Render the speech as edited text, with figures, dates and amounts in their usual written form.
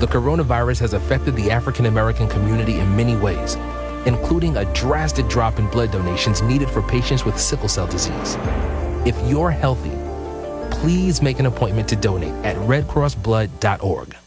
the coronavirus has affected the African American community in many ways, including a drastic drop in blood donations needed for patients with sickle cell disease. If you're healthy, please make an appointment to donate at redcrossblood.org.